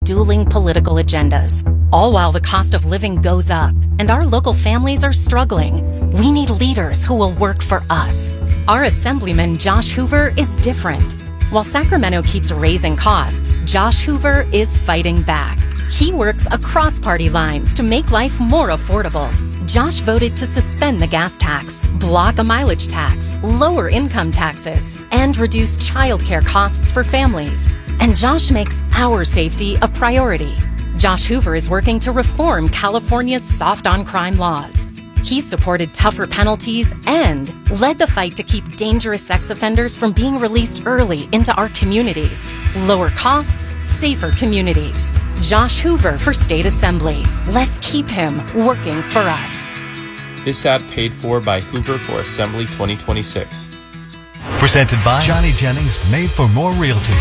dueling political agendas. All while the cost of living goes up and our local families are struggling, we need leaders who will work for us. Our Assemblyman Josh Hoover is different. While Sacramento keeps raising costs, Josh Hoover is fighting back. He works across party lines to make life more affordable. Josh voted to suspend the gas tax, block a mileage tax, lower income taxes, and reduce childcare costs for families. And Josh makes our safety a priority. Josh Hoover is working to reform California's soft-on-crime laws. He supported tougher penalties and led the fight to keep dangerous sex offenders from being released early into our communities. Lower costs, safer communities. Josh Hoover for State Assembly. Let's keep him working for us. This ad paid for by Hoover for Assembly 2026. Presented by Johnny Jennings Made for More Realty.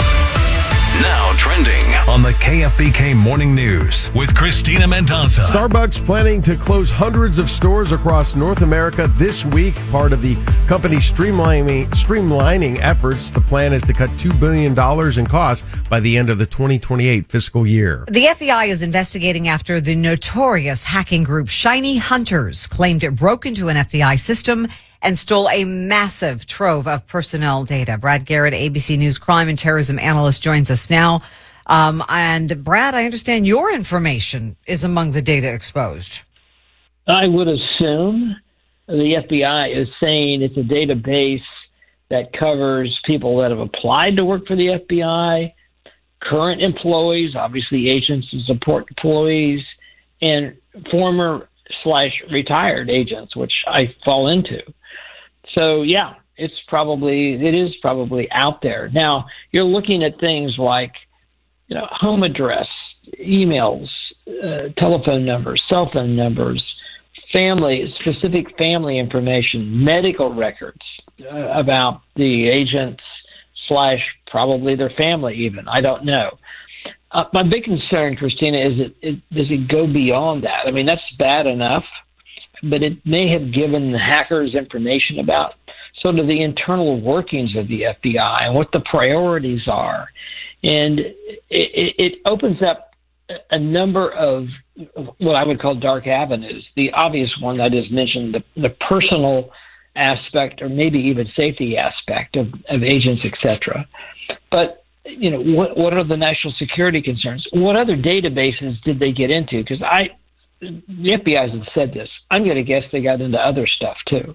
Now trending On the KFBK Morning News with Christina Mendoza. Starbucks planning to close hundreds of stores across North America this week, part of the company's streamlining efforts. The plan is to cut $2 billion in costs by the end of the 2028 fiscal year. The FBI is investigating after the notorious hacking group Shiny Hunters claimed it broke into an FBI system and stole a massive trove of personnel data. Brad Garrett, ABC News crime and terrorism analyst, joins us now. And Brad, I understand your information is among the data exposed. I would assume the FBI is saying it's a database that covers people that have applied to work for the FBI, current employees, obviously agents and support employees, and former/retired agents, which I fall into. So, yeah, it is probably out there. Now, you're looking at things like, home address, emails, telephone numbers, cell phone numbers, specific family information, medical records about the agents / probably their family even. I don't know. My big concern, Christina, is does it go beyond that? I mean, that's bad enough, but it may have given the hackers information about sort of the internal workings of the FBI and what the priorities are. And it opens up a number of what I would call dark avenues. The obvious one I just mentioned, the personal aspect or maybe even safety aspect of agents, et cetera. But, what are the national security concerns? What other databases did they get into? Because the FBI has said this. I'm going to guess they got into other stuff too.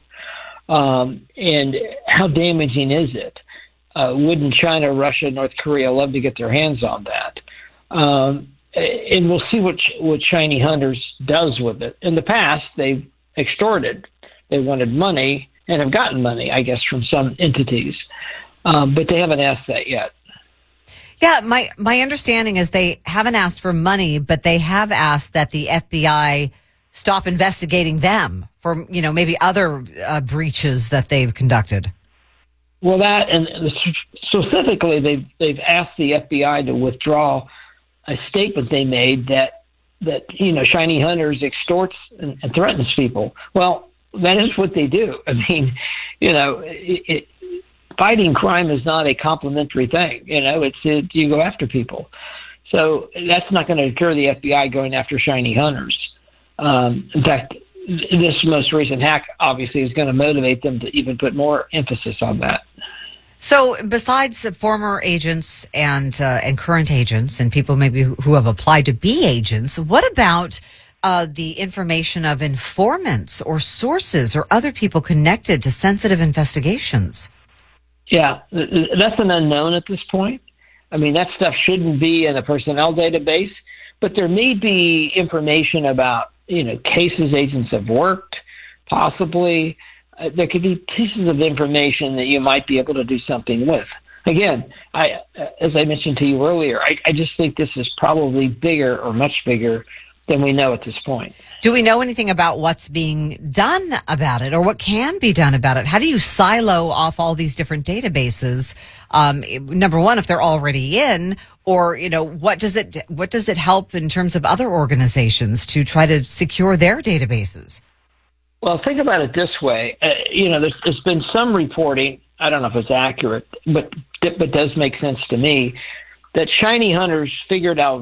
And how damaging is it? Wouldn't China, Russia, North Korea love to get their hands on that? And we'll see what Shiny Hunters does with it. In the past, they've extorted. They wanted money and have gotten money, I guess, from some entities. But they haven't asked that yet. Yeah, my understanding is they haven't asked for money, but they have asked that the FBI stop investigating them for, maybe other breaches that they've conducted. Well, that, and specifically, they've asked the FBI to withdraw a statement they made that Shiny Hunters extorts and threatens people. Well, that is what they do. I mean, fighting crime is not a complimentary thing. You go after people. So that's not going to deter the FBI going after Shiny Hunters. In fact, this most recent hack obviously is going to motivate them to even put more emphasis on that. So besides former agents and current agents and people maybe who have applied to be agents, what about the information of informants or sources or other people connected to sensitive investigations? Yeah, that's an unknown at this point. I mean, that stuff shouldn't be in a personnel database, but there may be information about, cases agents have worked, possibly. There could be pieces of information that you might be able to do something with. Again, as I mentioned to you earlier, I just think this is probably bigger or much bigger than we know at this point. Do we know anything about what's being done about it or what can be done about it? How do you silo off all these different databases? Number one, if they're already in, or, what does it help in terms of other organizations to try to secure their databases? Well, think about it this way. There's been some reporting, I don't know if it's accurate, but does make sense to me, that Shiny Hunters figured out